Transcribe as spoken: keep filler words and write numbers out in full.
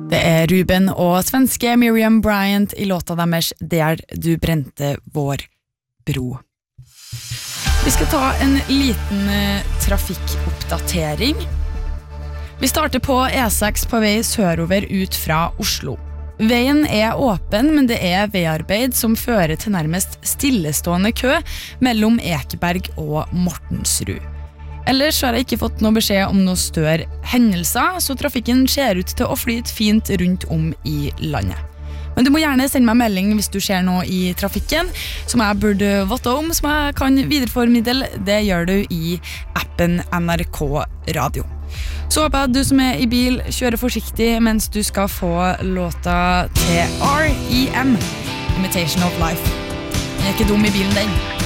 Det er Ruben og svenske Miriam Bryant i låta deres Der du brente vår bro. Vi skal ta en liten uh, trafikkoppdatering. Vi starter på E seks på vei sørover ut fra Oslo. Veien er åpen, men det er veiarbeid som fører til nærmest stillestående kø mellom Ekeberg og Mortensrud. Ellers har jeg ikke fått noe beskjed om noen større hendelser, så trafikken ser ut til å flyte fint rundt om i landet. Men du må gjerne sende meg melding hvis du ser noe i trafikken som jeg burde vite om, som jeg kan videreformidle. Det gjør du i appen N R K Radio. Så håper jeg at du som er i bil kjører forsiktig mens du skal få låta til R E M, Imitation of Life. Jeg er ikke dum i bilen den.